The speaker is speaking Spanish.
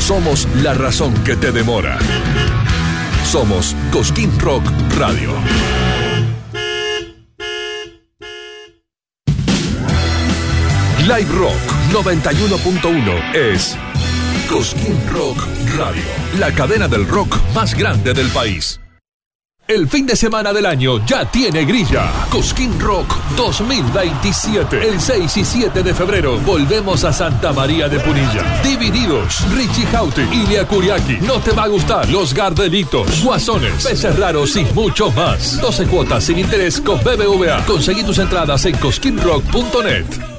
Somos la razón que te demora. Somos Cosquín Rock Radio. Live Rock 91.1 es Cosquín Rock Radio, la cadena del rock más grande del país. El fin de semana del año ya tiene grilla. Cosquín Rock 2027. El 6 y 7 de febrero volvemos a Santa María de Punilla. Divididos, Richie Houghton, Ilia Kuriaki, No Te Va a Gustar, Los Gardelitos, Guasones, Peces Raros y mucho más. 12 cuotas sin interés con BBVA. Conseguí tus entradas en cosquinrock.net.